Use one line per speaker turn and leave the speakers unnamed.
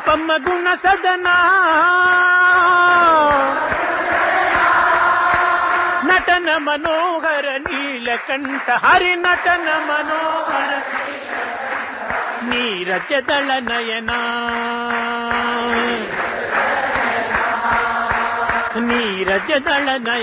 ನಿರುಪಮ ಗುಣ ಸದನ ನಟನ ಮನೋಹರ ನೀಲಕಂಠ ಹರಿ ನಟನ ಮನೋಹರ ನೀರಜದಳ ನಯನ ನೀರಜದಳ ನಯನ